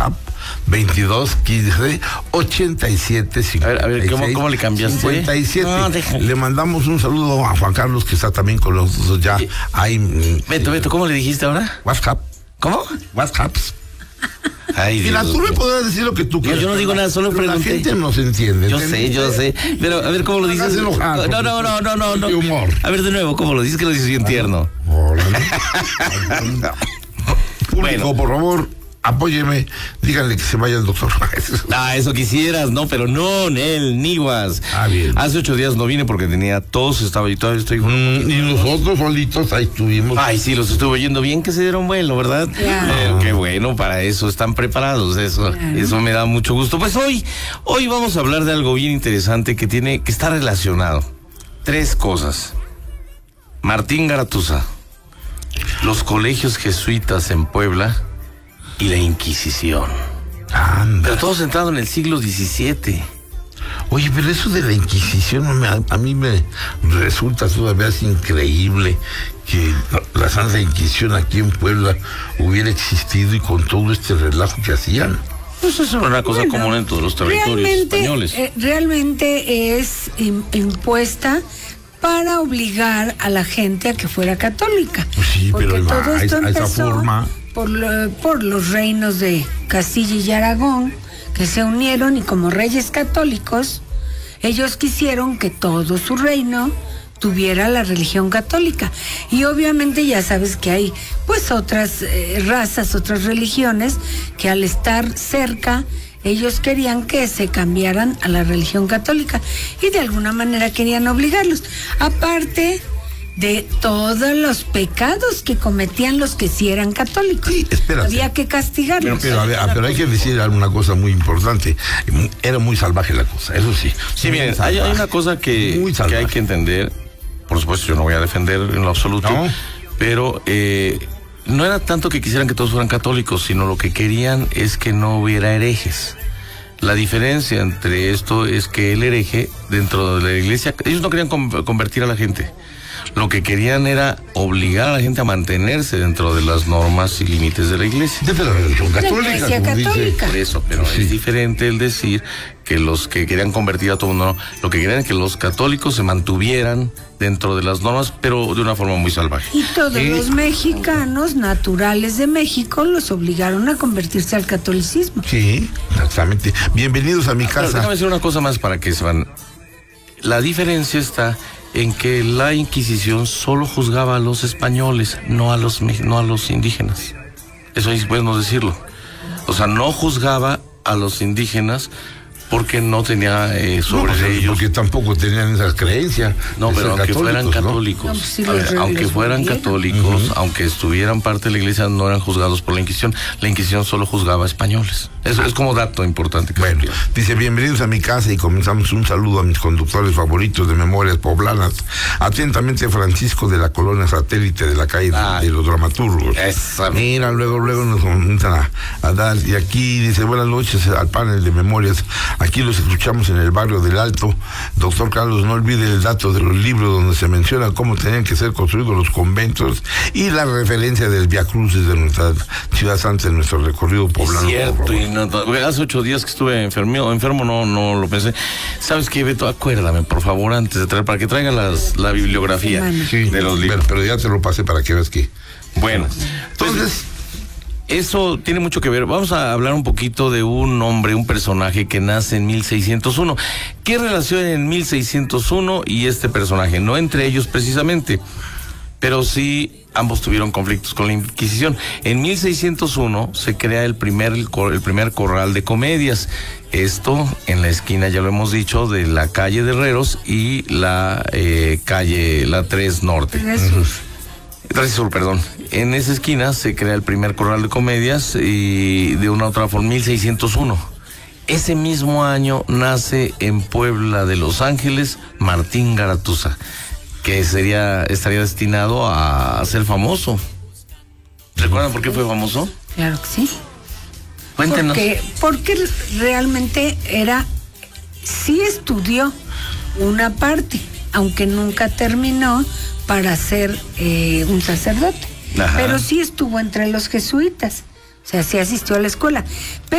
WhatsApp 22 15 87 56. A ver, ¿cómo le cambiaste? 57. No, le mandamos un saludo a Juan Carlos, que está también con nosotros ya. Beto, ¿cómo le dijiste ahora? WhatsApp. ¿Cómo? WhatsApp. Ay, mira, Dios, tú me podrás decir lo que tú quieras. Yo no digo nada, solo pregunté. La gente no se entiende. Yo sé. Pero, a ver, ¿cómo lo dices? No. No. Humor. A ver, de nuevo, ¿cómo lo dices? Que lo dices bien tierno. Hola. Público, Bueno. por favor, apóyeme. Díganle que se vaya el doctor. Eso quisieras, no, pero no, Nel, Niguas. Bien. Hace 8 días no vine porque tenía tos, estaba y todavía estoy. Y nosotros solitos ahí estuvimos. Ay, sí, los estuve oyendo bien que se dieron vuelo, ¿verdad? Qué bueno, para eso están preparados, eso me da mucho gusto. Pues hoy vamos a hablar de algo bien interesante que está relacionado. 3 cosas. Martín Garatuza, los colegios jesuitas en Puebla y la Inquisición. Anda. Pero todo centrado en el siglo XVII. Oye, pero eso de la Inquisición a mí me resulta todavía increíble que la Santa Inquisición aquí en Puebla hubiera existido y con todo este relajo que hacían. Pues eso era una cosa común en todos los territorios españoles. Realmente es impuesta para obligar a la gente a que fuera católica. Pues sí, porque pero todo esto a esa empezó forma por los reinos de Castilla y Aragón, que se unieron, y como reyes católicos, ellos quisieron que todo su reino tuviera la religión católica. Y obviamente ya sabes que hay pues otras razas, otras religiones, que al estar cerca, ellos querían que se cambiaran a la religión católica y de alguna manera querían obligarlos. Aparte de todos los pecados que cometían los que sí eran católicos. Sí, espérate. Había que castigarlos. Pero hay que decir una cosa muy importante. Era muy salvaje la cosa, eso sí. Sí, miren, hay una cosa que hay que entender. Por supuesto, yo no voy a defender en lo absoluto, ¿no? Pero no era tanto que quisieran que todos fueran católicos, sino lo que querían es que no hubiera herejes. La diferencia entre esto es que el hereje, dentro de la iglesia, ellos no querían convertir a la gente. Lo que querían era obligar a la gente a mantenerse dentro de las normas y límites de la iglesia. Desde la religión católica. La iglesia católica. Por eso, pero sí. Es diferente el decir que los que querían convertir a todo el mundo, lo que querían es que los católicos se mantuvieran dentro de las normas, pero de una forma muy salvaje. Y todos los mexicanos naturales de México los obligaron a convertirse al catolicismo. Sí, exactamente. Bienvenidos a mi casa. Pero déjame decir una cosa más para que se van. La diferencia está en que la Inquisición solo juzgaba a los españoles, no a los indígenas. Eso es bueno decirlo. O sea, no juzgaba a los indígenas porque no tenía sobre ellos. Porque tampoco tenían esas creencias. No, pero aunque fueran católicos, ¿no? Sí, aunque fueran católicos, aunque estuvieran parte de la iglesia, no eran juzgados por la Inquisición. La Inquisición solo juzgaba a españoles. Eso es como dato importante. Bueno, dice, bienvenidos a mi casa, y comenzamos un saludo a mis conductores favoritos de Memorias Poblanas. Atentamente, Francisco, de la colonia Satélite, de la calle de los Dramaturgos. Mira, luego nos comienzan a dar. Y aquí dice, buenas noches al panel de Memorias. Aquí los escuchamos en el barrio del Alto. Doctor Carlos, no olvide el dato de los libros donde se menciona cómo tenían que ser construidos los conventos y la referencia del Vía Crucis de nuestra ciudad santa en nuestro recorrido poblano. Es cierto, y hace 8 días que estuve enfermo, no lo pensé. ¿Sabes qué, Beto? Acuérdame, por favor, antes de traer, para que traigan la bibliografía de los libros. Pero ya te lo pasé para que veas que... Bueno, entonces... Eso tiene mucho que ver. Vamos a hablar un poquito de un hombre, un personaje que nace en 1601. ¿Qué relación en 1601 y este personaje? No entre ellos precisamente, pero sí ambos tuvieron conflictos con la Inquisición. En 1601 se crea el primer corral de comedias. Esto en la esquina, ya lo hemos dicho, de la calle de Herreros y la 3 Norte. 3 Sur, perdón. En esa esquina se crea el primer corral de comedias y de una otra forma, 1601. Ese mismo año nace en Puebla de Los Ángeles Martín Garatuza, que estaría destinado a ser famoso. ¿Recuerdan por qué fue famoso? Claro que sí. Cuéntenos. Porque realmente sí estudió una parte, aunque nunca terminó para ser un sacerdote. Ajá. Pero sí estuvo entre los jesuitas, o sea, sí asistió a la escuela.